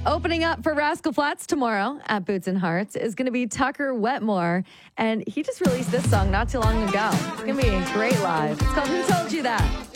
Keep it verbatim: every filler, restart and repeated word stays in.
Opening up for Rascal Flatts tomorrow at Boots and Hearts is going to be Tucker Wetmore. And he just released this song not too long ago. It's going to be great live. It's called Who Told You That?